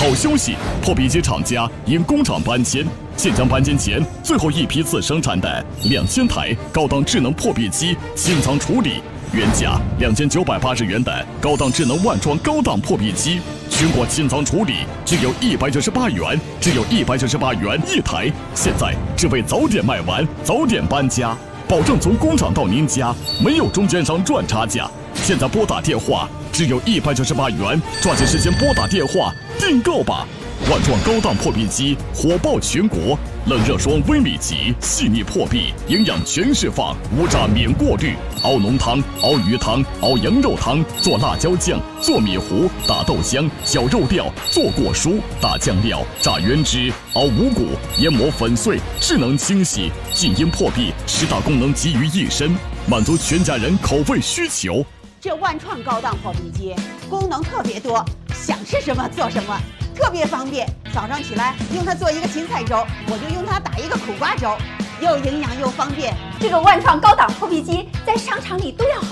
好消息，破壁机厂家因工厂搬迁，现将搬迁前最后一批次生产的2000台高档智能破壁机清仓处理。原价2980元的高档智能万创高档破壁机，全国清仓处理只有198元，只有198元一台。现在只为早点卖完，早点搬家，保证从工厂到您家没有中间商赚差价。现在拨打电话只有198元，抓紧时间拨打电话订购吧！万创高档破壁机火爆全国，冷热霜微米级，细腻破壁，营养全释放，无渣免过滤。熬浓汤、熬鱼汤、熬羊肉汤，做辣椒酱、做米糊、打豆浆、搅肉料、做果蔬、打酱料、炸原汁、熬五谷、研磨粉碎，智能清洗，静音破壁，10大功能集于一身，满足全家人口味需求。 这万创高档破壁机功能特别多，想吃什么做什么，特别方便。早上起来用它做一个芹菜粥，我就用它打一个苦瓜粥，又营养又方便。 这个万创高档破壁机在商场里都要好。